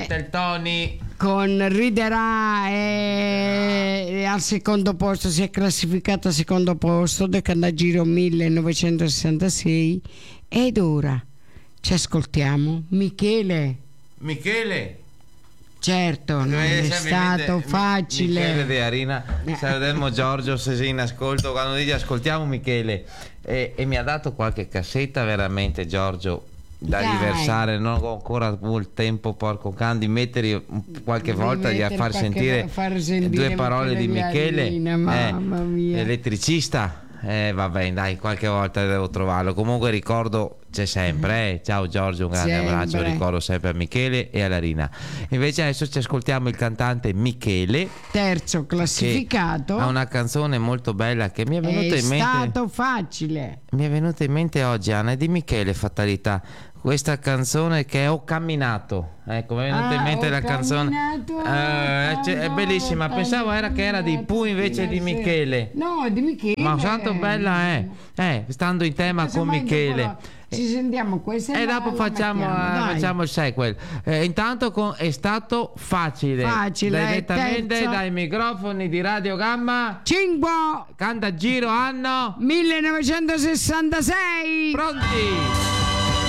Little Tony. Con Riderà al secondo posto, si è classificata al secondo posto del Cantagiro 1966. Ed ora ci ascoltiamo Michele. Certo, non è stato facile. Michele De Arina, salutiamo Giorgio se sei in ascolto. Quando dici ascoltiamo Michele, e mi ha dato qualche cassetta veramente Giorgio da riversare. Non ho ancora il tempo, porco can, di mettere qualche volta di far sentire due parole di Michele. Mamma mia. Elettricista. Vabbè, dai, qualche volta devo trovarlo. Comunque ricordo c'è sempre. Ciao Giorgio, un grande abbraccio. Ricordo sempre a Michele e alla Rina. Invece adesso ci ascoltiamo il cantante Michele, terzo classificato. Ha una canzone molto bella che mi è venuta in mente. È stato facile. Mi è venuta in mente oggi, Anna, è di Michele Fatalità. Questa canzone che è Ho camminato. Ecco, mi è venuta in mente la canzone. È bellissima. Pensavo che era di Pooh, invece di Michele. No, è di Michele. Ma quanto bella è. Stando in tema con Michele. Ci sentiamo questa e dopo facciamo il sequel. Intanto È stato facile. Direttamente dai microfoni di Radio Gamma. Cingua. Cantagiro anno 1966. Pronti?